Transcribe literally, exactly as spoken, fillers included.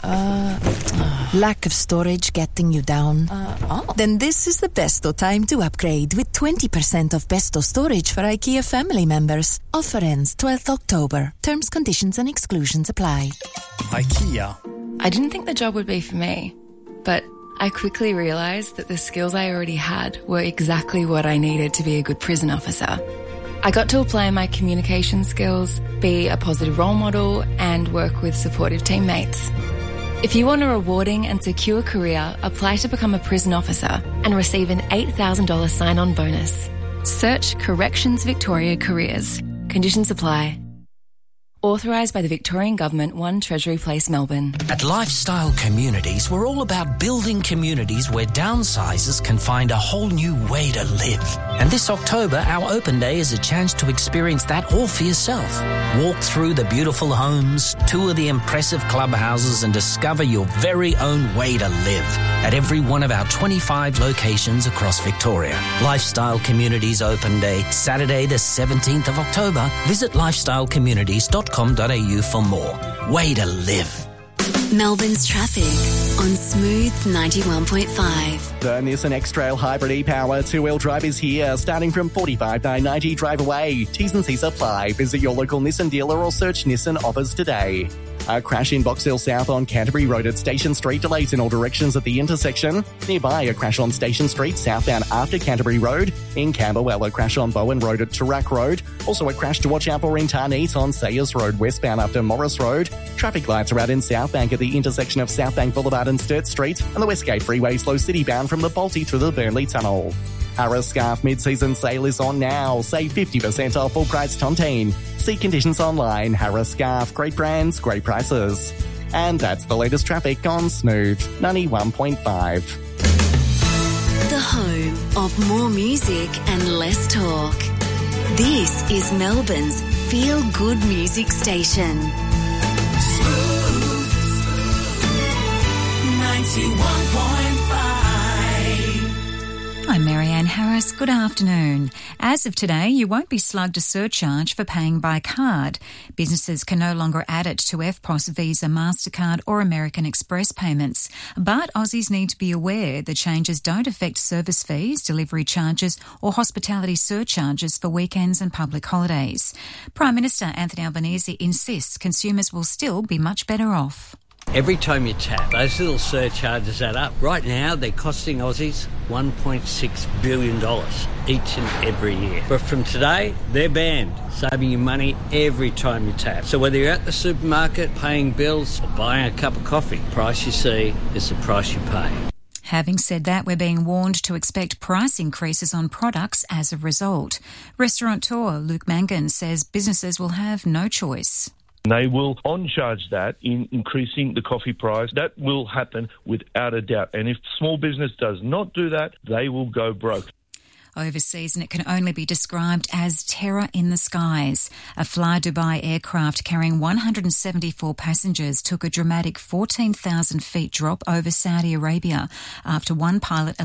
Uh, Lack of storage getting you down? Uh, oh. Then this is the besto time to upgrade with twenty percent off besto storage for IKEA family members. Offer ends twelfth October. Terms, conditions and exclusions apply. IKEA. I didn't think the job would be for me, but I quickly realised that the skills I already had were exactly what I needed to be a good prison officer. I got to apply my communication skills, be a positive role model, and work with supportive teammates. If you want a rewarding and secure career, apply to become a prison officer and receive an eight thousand dollars sign-on bonus. Search Corrections Victoria Careers. Conditions apply. Authorised by the Victorian Government, one Treasury Place, Melbourne. At Lifestyle Communities, we're all about building communities where downsizers can find a whole new way to live. And this October, our open day is a chance to experience that all for yourself. Walk through the beautiful homes, tour the impressive clubhouses and discover your very own way to live at every one of our twenty-five locations across Victoria. Lifestyle Communities Open Day, Saturday the seventeenth of October. Visit lifestyle communities dot com dot a u for more. Way to live. Melbourne's traffic on Smooth ninety-one point five. The Nissan X-Trail Hybrid e-Power two-wheel drive is here, starting from forty-five thousand nine hundred ninety. Drive away. T's and C's apply. Visit your local Nissan dealer or search Nissan offers today. A crash in Box Hill South on Canterbury Road at Station Street. Delays in all directions at the intersection. Nearby, a crash on Station Street southbound after Canterbury Road. In Camberwell, a crash on Bowen Road at Tarak Road. Also a crash to watch out for in Tarneit on Sayers Road westbound after Morris Road. Traffic lights are out in Southbank at the intersection of Southbank Boulevard and Sturt Street. And the Westgate Freeway slow city bound from the Balti to the Burnley Tunnel. Harris Scarf mid-season sale is on now. Save fifty percent off full price tontine. See conditions online. Harris Scarf. Great brands, great prices. And that's the latest traffic on Smooth ninety-one point five. The home of more music and less talk. This is Melbourne's feel-good music station. Smooth ninety-one point five. I'm Marianne Harris. Good afternoon. As of today, you won't be slugged a surcharge for paying by card. Businesses can no longer add it to F P O S, Visa, MasterCard or American Express payments. But Aussies need to be aware the changes don't affect service fees, delivery charges or hospitality surcharges for weekends and public holidays. Prime Minister Anthony Albanese insists consumers will still be much better off. Every time you tap, those little surcharges add up. Right now, they're costing Aussies one point six billion dollars each and every year. But from today, they're banned, saving you money every time you tap. So whether you're at the supermarket, paying bills or buying a cup of coffee, the price you see is the price you pay. Having said that, we're being warned to expect price increases on products as a result. Restaurateur Luke Mangan says businesses will have no choice. They will on-charge that in increasing the coffee price. That will happen without a doubt. And if small business does not do that, they will go broke. Overseas, and it can only be described as terror in the skies. A Fly Dubai aircraft carrying one hundred seventy-four passengers took a dramatic fourteen thousand feet drop over Saudi Arabia after one pilot